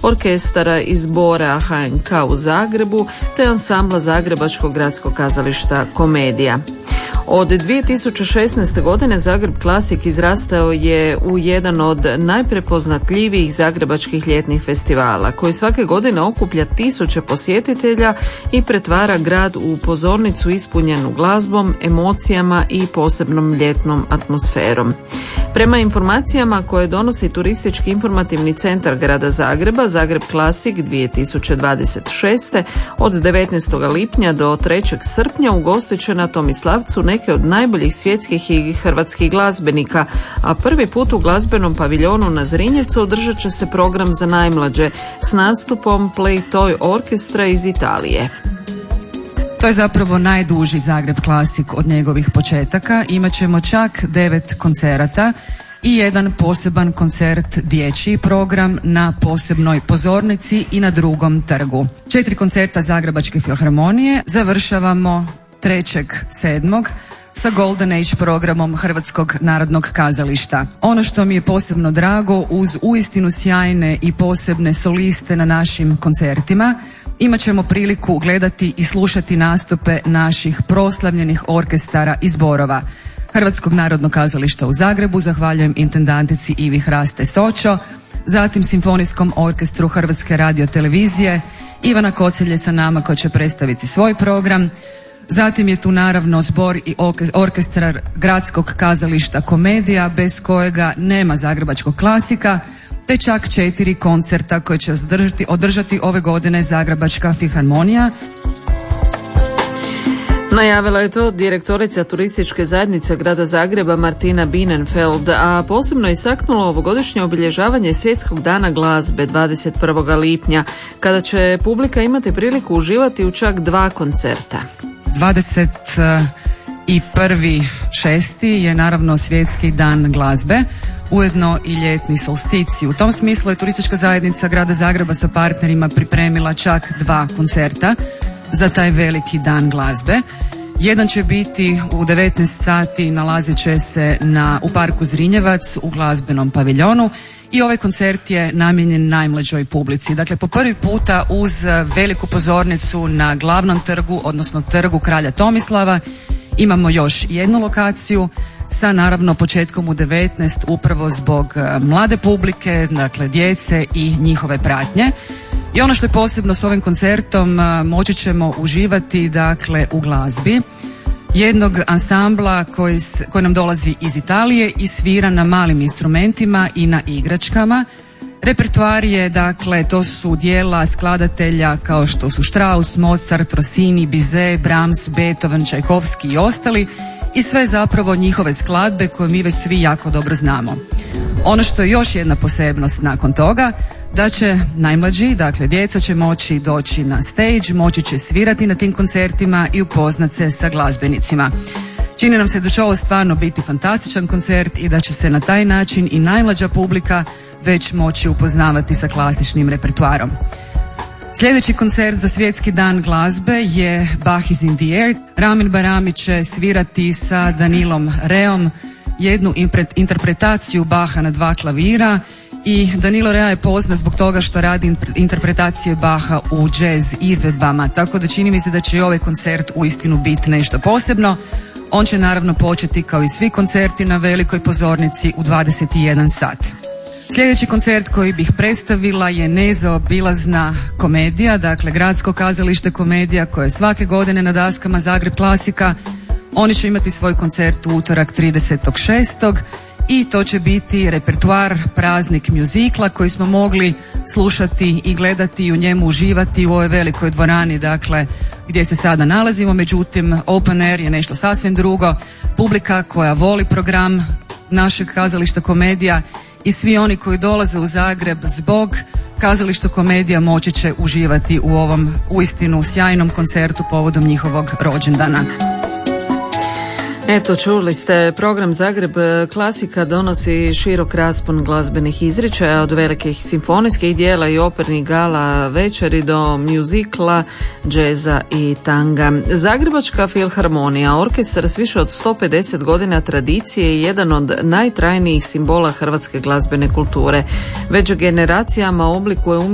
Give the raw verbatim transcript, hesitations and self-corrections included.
orkestara iz zbora H N K u Zagrebu te ansambla Zagrebačkog gradskog kazališta Komedija. Od dvije tisuće šesnaeste. godine Zagreb Classic izrastao je u jedan od najprepoznatljivijih zagrebačkih ljetnih festivala, koji svake godine okuplja tisuće posjetitelja i pretvara grad u pozornicu ispunjenu glazbom, emocijama i posebnom ljetnom atmosferom. Prema informacijama koje donosi Turistički informativni centar grada Zagreba, Zagreb Classic dvije tisuće dvadeset šeste. od devetnaestog lipnja do trećeg srpnja ugostit će na Tomislavcu neke od najboljih svjetskih i hrvatskih glazbenika, a prvi put u glazbenom paviljonu na Zrinjevcu održat će se program za najmlađe s nastupom Play Toy Orkestra iz Italije. To je zapravo najduži Zagreb Classic od njegovih početaka. Imaćemo čak devet koncerata i jedan poseban koncert dječji program na posebnoj pozornici i na drugom trgu. Četiri koncerta Zagrebačke filharmonije, završavamo trećeg sedmog sa Golden Age programom Hrvatskog narodnog kazališta. Ono što mi je posebno drago, uz uistinu sjajne i posebne soliste na našim koncertima, imat ćemo priliku gledati i slušati nastupe naših proslavljenih orkestara i zborova Hrvatskog narodnog kazališta u Zagrebu, zahvaljujem intendantici Ivi Hraste Sočo, zatim Simfonijskom orkestru Hrvatske radiotelevizije, Ivana Kocelje sa nama koji će predstaviti svoj program, zatim je tu naravno zbor i orkestar Gradskog kazališta Komedija, bez kojega nema Zagrebačkog klasika, te čak četiri koncerta koje će održati, održati ove godine Zagrebačka filharmonija. Najavila je to direktorica turističke zajednice grada Zagreba Martina Bienenfeld, a posebno istaknula ovogodišnje obilježavanje Svjetskog dana glazbe dvadeset prvog lipnja, kada će publika imati priliku uživati u čak dva koncerta. dvadeset prvi šesti je naravno Svjetski dan glazbe, ujedno i ljetni solsticij. U tom smislu je turistička zajednica grada Zagreba sa partnerima pripremila čak dva koncerta za taj veliki dan glazbe. Jedan će biti u devetnaest sati, nalazit će se na, u parku Zrinjevac u glazbenom paviljonu i ovaj koncert je namijenjen najmlađoj publici. Dakle, po prvi puta uz veliku pozornicu na glavnom trgu, odnosno trgu Kralja Tomislava, imamo još jednu lokaciju sa naravno početkom u devetnaest upravo zbog mlade publike, dakle djece i njihove pratnje. I ono što je posebno s ovim koncertom, moći ćemo uživati dakle u glazbi jednog ansambla koji, koji nam dolazi iz Italije i svira na malim instrumentima i na igračkama. Repertoar je, dakle, to su dijela skladatelja kao što su Strauss, Mozart, Rossini, Bizet, Brahms, Beethoven, Čajkovski i ostali, i sve zapravo njihove skladbe koje mi već svi jako dobro znamo. Ono što je još jedna posebnost nakon toga, da će najmlađi, dakle djeca, će moći doći na stage, moći će svirati na tim koncertima i upoznat se sa glazbenicima. Čini nam se da će ovo stvarno biti fantastičan koncert i da će se na taj način i najmlađa publika već moći upoznavati sa klasičnim repertoarom. Sljedeći koncert za Svjetski dan glazbe je Bach is in the air. Ramin Barami će svirati sa Danilom Reom jednu interpretaciju Bacha na dva klavira, i Danilo Rea je poznat zbog toga što radi interpretacije Bacha u jazz izvedbama, tako da čini mi se da će i ovaj koncert uistinu biti nešto posebno. On će naravno početi kao i svi koncerti na velikoj pozornici u dvadeset jedan sat. Sljedeći koncert koji bih predstavila je nezaobilazna Komedija, dakle Gradsko kazalište Komedija, koje je svake godine na daskama Zagreb Klasika. Oni će imati svoj koncert u utorak tridesetog šestog i to će biti repertoar Praznik mjuzikla koji smo mogli slušati i gledati i u njemu uživati u ovoj velikoj dvorani, dakle gdje se sada nalazimo. Međutim, open air je nešto sasvim drugo. Publika koja voli program našeg kazališta Komedija i svi oni koji dolaze u Zagreb zbog kazališta Komedija moći će uživati u ovom uistinu sjajnom koncertu povodom njihovog rođendana. Eto, čuli ste, program Zagreb Klasika donosi širok raspon glazbenih izričaja, od velikih simfonijskih dijela i opernih gala večeri do mjuzikla, džeza i tanga. Zagrebačka filharmonija, orkestar s više od sto pedeset godina tradicije, je jedan od najtrajnijih simbola hrvatske glazbene kulture. Već generacijama oblikuje